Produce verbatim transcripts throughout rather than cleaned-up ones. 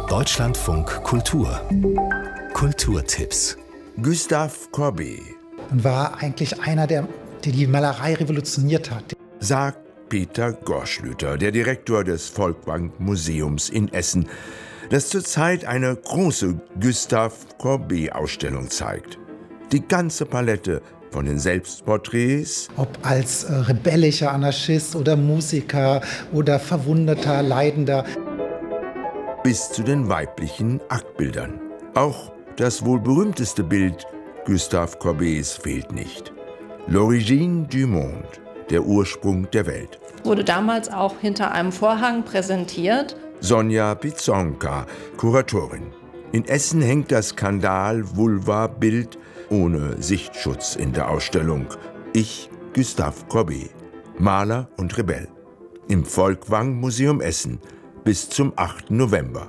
Deutschlandfunk Kultur. Kulturtipps. Gustave Courbet war eigentlich einer, der, der die Malerei revolutioniert hat. Sagt Peter Gorschlüter, der Direktor des Folkwang Museums in Essen, das zurzeit eine große Gustave Courbet-Ausstellung zeigt. Die ganze Palette von den Selbstporträts, Ob als äh, rebellischer Anarchist oder Musiker oder verwundeter, leidender. bis zu den weiblichen Aktbildern. Auch das wohl berühmteste Bild Gustave Courbets fehlt nicht. L'origine du monde, der Ursprung der Welt. Wurde damals auch hinter einem Vorhang präsentiert. Sonja Pizonka, Kuratorin. In Essen hängt das Skandal-Vulva-Bild ohne Sichtschutz in der Ausstellung. Ich, Gustave Courbet, Maler und Rebell. Im Folkwang Museum Essen bis zum achten November.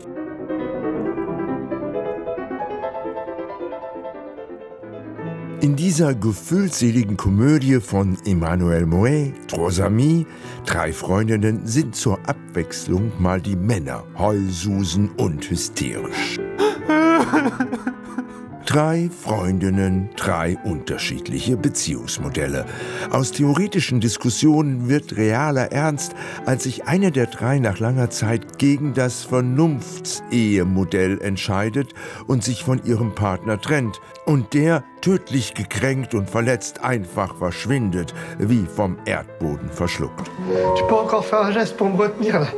In dieser gefühlsseligen Komödie von Emmanuel Mouet, Trois Amis, drei Freundinnen, sind zur Abwechslung mal die Männer heulsusen und hysterisch. Drei Freundinnen, drei unterschiedliche Beziehungsmodelle. Aus theoretischen Diskussionen wird realer Ernst, als sich eine der drei nach langer Zeit gegen das Vernunftsehe-Modell entscheidet und sich von ihrem Partner trennt. Und der, tödlich gekränkt und verletzt, einfach verschwindet, wie vom Erdboden verschluckt. Tu peux encore faire un geste pour me retenir là.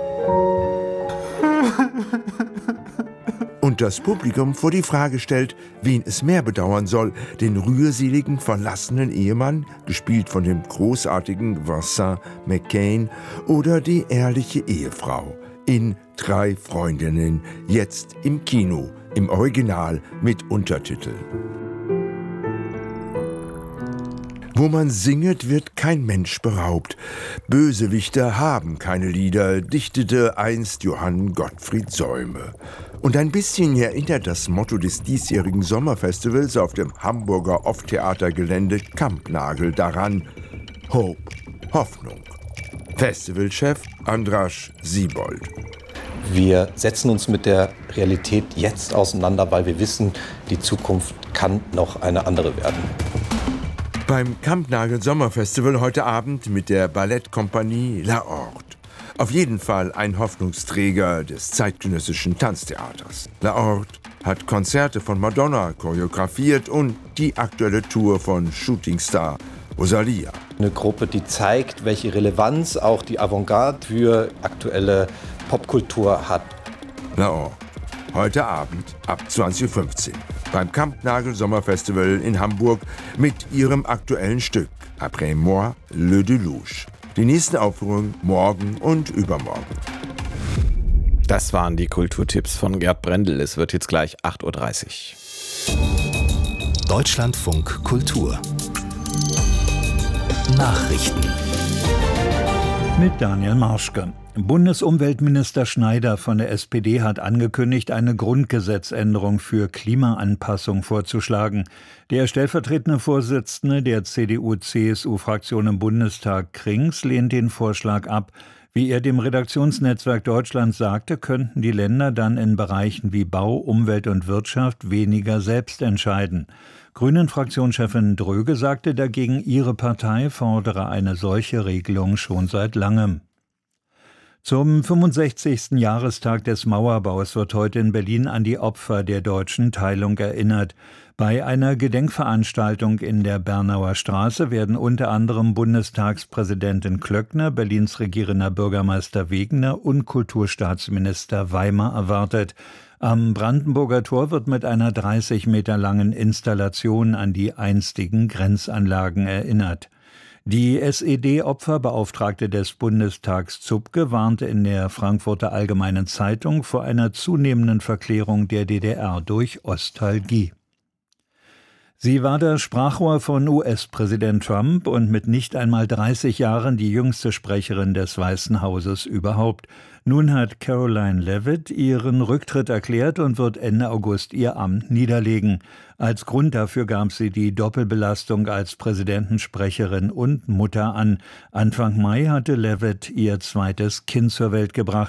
Und das Publikum vor die Frage stellt, wen es mehr bedauern soll, den rührseligen, verlassenen Ehemann, gespielt von dem großartigen Vincent McCain, oder die ehrliche Ehefrau in Drei Freundinnen, jetzt im Kino, im Original mit Untertitel. Wo man singet, wird kein Mensch beraubt. Bösewichter haben keine Lieder, dichtete einst Johann Gottfried Säume. Und ein bisschen erinnert das Motto des diesjährigen Sommerfestivals auf dem Hamburger Off-Theatergelände Kampnagel daran: Hope, Hoffnung. Festivalchef Andras Siebold. Wir setzen uns mit der Realität jetzt auseinander, weil wir wissen, die Zukunft kann noch eine andere werden. Beim Kampnagel Sommerfestival heute Abend mit der Ballettkompanie La Horde. Auf jeden Fall ein Hoffnungsträger des zeitgenössischen Tanztheaters. La Horde hat Konzerte von Madonna choreografiert und die aktuelle Tour von Shootingstar Rosalia. Eine Gruppe, die zeigt, welche Relevanz auch die Avantgarde für aktuelle Popkultur hat. La Horde. Heute Abend ab zwanzig Uhr fünfzehn beim Kampnagel Sommerfestival in Hamburg mit ihrem aktuellen Stück Après moi, le Deluge. Die nächsten Aufführungen morgen und übermorgen. Das waren die Kulturtipps von Gerd Brendel. Es wird jetzt gleich acht Uhr dreißig. Deutschlandfunk Kultur. Nachrichten. Mit Daniel Marschke. Bundesumweltminister Schneider von der S P D hat angekündigt, eine Grundgesetzänderung für Klimaanpassung vorzuschlagen. Der stellvertretende Vorsitzende der C D U C S U-Fraktion im Bundestag, Krings, lehnt den Vorschlag ab. Wie er dem Redaktionsnetzwerk Deutschland sagte, könnten die Länder dann in Bereichen wie Bau, Umwelt und Wirtschaft weniger selbst entscheiden. Grünen-Fraktionschefin Dröge sagte dagegen, ihre Partei fordere eine solche Regelung schon seit langem. Zum fünfundsechzigsten Jahrestag des Mauerbaus wird heute in Berlin an die Opfer der deutschen Teilung erinnert. Bei einer Gedenkveranstaltung in der Bernauer Straße werden unter anderem Bundestagspräsidentin Klöckner, Berlins regierender Bürgermeister Wegener und Kulturstaatsminister Weimar erwartet. Am Brandenburger Tor wird mit einer dreißig Meter langen Installation an die einstigen Grenzanlagen erinnert. Die S E D-Opferbeauftragte des Bundestags Zupke warnte in der Frankfurter Allgemeinen Zeitung vor einer zunehmenden Verklärung der D D R durch Ostalgie. Sie war das Sprachrohr von U S-Präsident Trump und mit nicht einmal dreißig Jahren die jüngste Sprecherin des Weißen Hauses überhaupt. Nun hat Caroline Leavitt ihren Rücktritt erklärt und wird Ende August ihr Amt niederlegen. Als Grund dafür gab sie die Doppelbelastung als Präsidentensprecherin und Mutter an. Anfang Mai hatte Leavitt ihr zweites Kind zur Welt gebracht.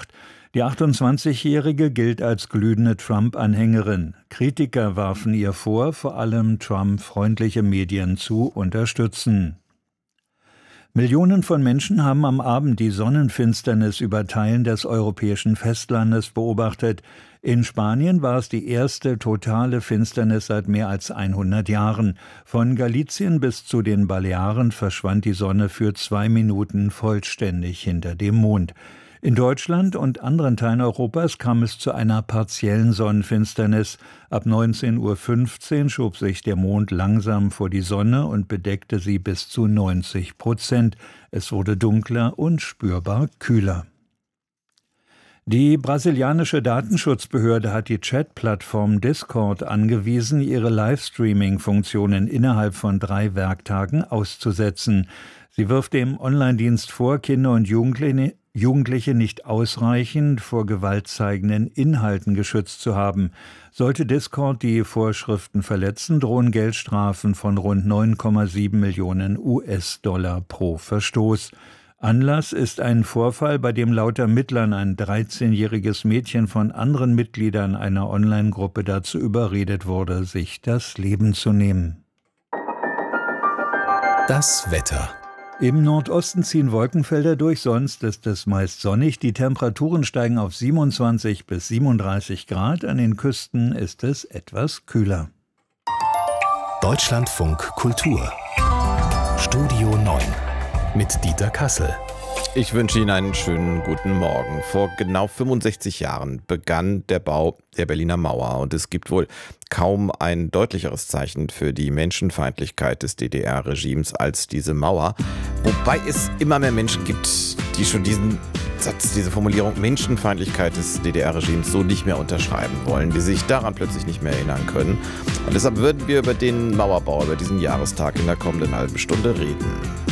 Die achtundzwanzigjährige gilt als glühende Trump-Anhängerin. Kritiker warfen ihr vor, vor allem Trump-freundliche Medien zu unterstützen. Millionen von Menschen haben am Abend die Sonnenfinsternis über Teilen des europäischen Festlandes beobachtet. In Spanien war es die erste totale Finsternis seit mehr als hundert Jahren. Von Galicien bis zu den Balearen verschwand die Sonne für zwei Minuten vollständig hinter dem Mond. In Deutschland und anderen Teilen Europas kam es zu einer partiellen Sonnenfinsternis. Ab neunzehn Uhr fünfzehn schob sich der Mond langsam vor die Sonne und bedeckte sie bis zu neunzig Prozent. Es wurde dunkler und spürbar kühler. Die brasilianische Datenschutzbehörde hat die Chat-Plattform Discord angewiesen, ihre Livestreaming-Funktionen innerhalb von drei Werktagen auszusetzen. Sie wirft dem Online-Dienst vor, Kinder und Jugendliche Jugendliche nicht ausreichend vor gewaltzeigenden Inhalten geschützt zu haben. Sollte Discord die Vorschriften verletzen, drohen Geldstrafen von rund neun Komma sieben Millionen U S-Dollar pro Verstoß. Anlass ist ein Vorfall, bei dem laut Ermittlern ein dreizehnjähriges Mädchen von anderen Mitgliedern einer Online-Gruppe dazu überredet wurde, sich das Leben zu nehmen. Das Wetter. Im Nordosten ziehen Wolkenfelder durch, sonst ist es meist sonnig. Die Temperaturen steigen auf siebenundzwanzig bis siebenunddreißig Grad. An den Küsten ist es etwas kühler. Deutschlandfunk Kultur. Studio neun mit Dieter Kassel. Ich wünsche Ihnen einen schönen guten Morgen. Vor genau fünfundsechzig Jahren begann der Bau der Berliner Mauer und es gibt wohl kaum ein deutlicheres Zeichen für die Menschenfeindlichkeit des D D R-Regimes als diese Mauer. Wobei es immer mehr Menschen gibt, die schon diesen Satz, diese Formulierung Menschenfeindlichkeit des D D R-Regimes so nicht mehr unterschreiben wollen, die sich daran plötzlich nicht mehr erinnern können. Und deshalb würden wir über den Mauerbau, über diesen Jahrestag in der kommenden halben Stunde reden.